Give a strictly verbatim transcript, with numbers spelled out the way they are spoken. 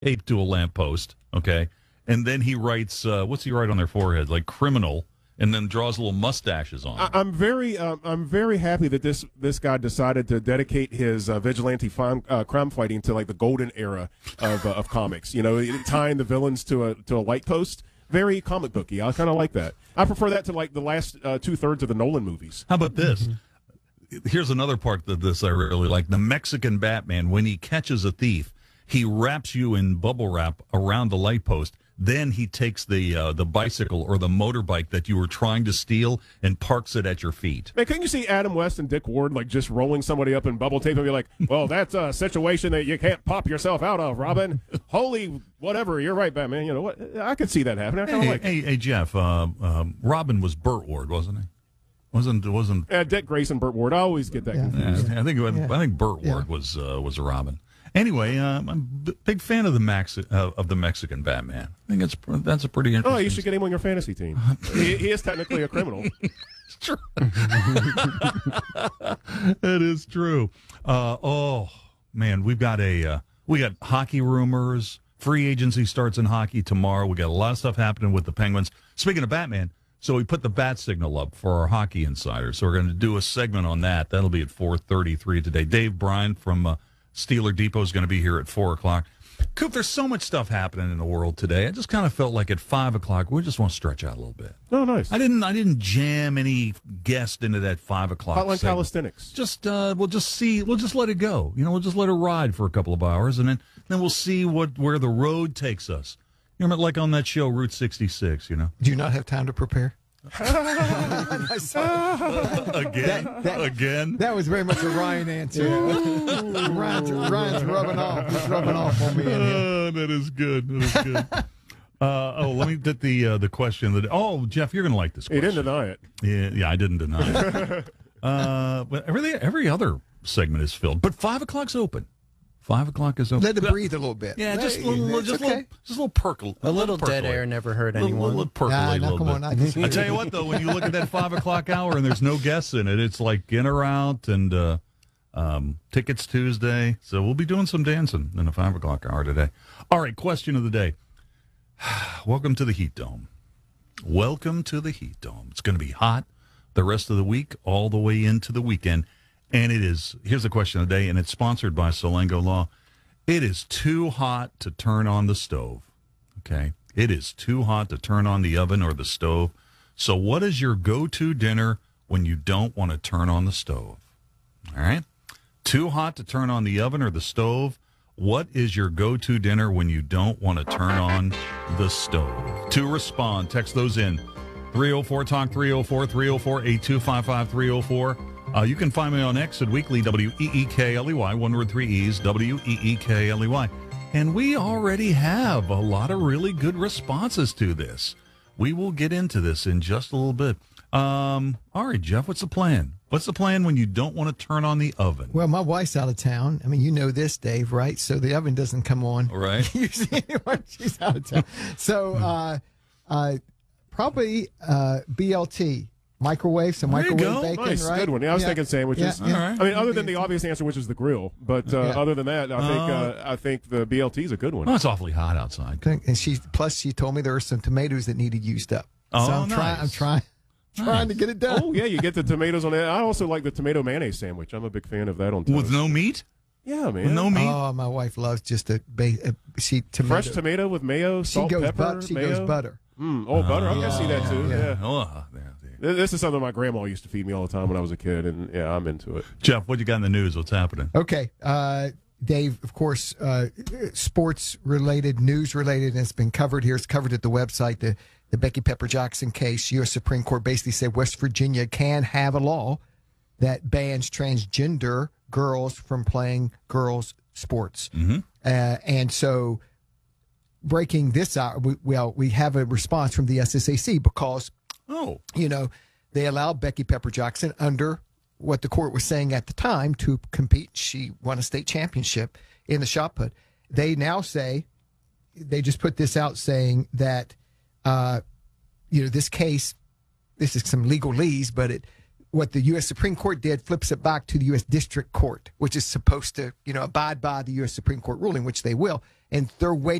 taped to a lamppost, okay? And then he writes, uh, what's he write on their forehead? Like criminal, and then draws little mustaches on I, them. I'm very, um, I'm very happy that this this guy decided to dedicate his uh, vigilante fine, uh, crime fighting to like the golden era of uh, of comics. You know, tying the villains to a to a light post. Very comic booky. I kind of like that. I prefer that to like the last uh, two thirds of the Nolan movies. How about this? Here's another part of this I really like. The Mexican Batman, when he catches a thief, he wraps you in bubble wrap around the light post. Then he takes the uh, the bicycle or the motorbike that you were trying to steal and parks it at your feet. Man, couldn't you see Adam West and Dick Ward like just rolling somebody up in bubble tape and be like, well, that's a situation that you can't pop yourself out of, Robin. Holy whatever, you're right, Batman. You know what? I could see that happening. I kind of Hey, like hey, hey, Jeff, uh, um, Robin was Burt Ward, wasn't he? Wasn't wasn't? uh, Dick Grayson, Burt Ward. I always get that Yeah. confused. Yeah, I think Yeah. I think Burt Yeah. Ward was uh, was a Robin. Anyway, um, I'm a b- big fan of the Max uh, of the Mexican Batman. I think it's that's a pretty interesting. Oh, you should get him on your fantasy team. he, he is technically a criminal. It's true. It is true. Uh, oh man, we've got a uh, we got hockey rumors. Free agency starts in hockey tomorrow. We got a lot of stuff happening with the Penguins. Speaking of Batman, so we put the bat signal up for our hockey insiders. So we're going to do a segment on that. That'll be at four thirty-three today. Dave Bryan from uh, Steeler Depot is going to be here at four o'clock. Coop, there's so much stuff happening in the world today. I just kind of felt like at five o'clock we just want to stretch out a little bit. Oh, nice. I didn't. I didn't jam any guest into that five o'clock. Hotline segment. calisthenics. Just uh, we'll just see. We'll just let it go. You know, we'll just let it ride for a couple of hours, and then then we'll see what where the road takes us. You know, like on that show Route sixty-six. You know, Do you not have time to prepare? again, That- that- again. That was very much a Ryan answer. Ryan's, Ryan's rubbing off. He's rubbing off on me in here. Uh, that is good. That is good. Uh, oh, let me get the uh, the question. That oh, Jeff, you're going to like this He question. didn't deny it. Yeah, yeah, I didn't deny it. uh, but every every other segment is filled, but five o'clock's open. Five o'clock is open. Let it breathe a little bit. Yeah, just a Hey, little, it's just a okay. little, just a little percolate. A little dead percolate. air never hurt Little- anyone. little percolate Nah, a nah, little come bit. on, I can see I it. tell you what, though, when you look at that five o'clock hour and there's no guests in it, it's like in or out and uh, um, tickets Tuesday. So we'll be doing some dancing in the five o'clock hour today. All right, question of the day. Welcome to the Heat Dome. Welcome to the Heat Dome. It's going to be hot the rest of the week, all the way into the weekend. And it is, here's the question of the day, and it's sponsored by Solengo Law. It is too hot to turn on the stove, okay? It is too hot to turn on the oven or the stove. So what is your go-to dinner when you don't want to turn on the stove? All right? Too hot to turn on the oven or the stove. What is your go-to dinner when you don't want to turn on the stove? To respond, text those in. three oh four talk, three oh four, three oh four, eight two five five, three oh four. Uh, you can find me on X at Weekly, W E E K L E Y, one word, three E's, W E E K L E Y. And we already have a lot of really good responses to this. We will get into this in just a little bit. Um, all right, Jeff, what's the plan? What's the plan when you don't want to turn on the oven? Well, my wife's out of town. I mean, you know this, Dave, right? So the oven doesn't come on. Right. Usually when she's out of town. So uh, uh, probably uh, B L T. Microwave, some There you microwave go. bacon, Nice, right? good one. Yeah, I was Yeah. thinking sandwiches. Yeah, yeah. All right. I mean, other than the obvious answer, which is the grill, but uh, Yeah. other than that, I think Uh, uh, I think the B L T is a good one. Oh, it's awfully hot outside. And she plus she told me there were some tomatoes that needed used up. Oh, so I'm nice. trying. I'm trying. Trying to get it done. Oh yeah, you get the tomatoes on that. I also like the tomato mayonnaise sandwich. I'm a big fan of that on toast. With no meat? yeah, man. With no meat? Oh, my wife loves just a, ba- a she tomato. Fresh tomato with mayo, She salt, goes pepper, but, She mayo. goes butter. Mm, oh, butter. I can see that too. yeah. Yeah. Oh, yeah, yeah. This is something my grandma used to feed me all the time when I was a kid, and yeah, I'm into it. Jeff, what you got in the news? What's happening? Okay, uh, Dave. Of course, uh, sports related, news related, and it's been covered here. It's covered at the website. The the Becky Pepper Jackson case. U S Supreme Court basically said West Virginia can have a law that bans transgender girls from playing girls sports. Mm-hmm. Uh, and so, breaking this out, we, well, we have a response from the S S A C because. Oh. You know, they allowed Becky Pepper Jackson under what the court was saying at the time to compete. She won a state championship in the shot put. They now say, they just put this out saying that, uh, you know, this case, this is some legalese, but it what the U S Supreme Court did flips it back to the U S District Court, which is supposed to, you know, abide by the U S Supreme Court ruling, which they will. And they're waiting.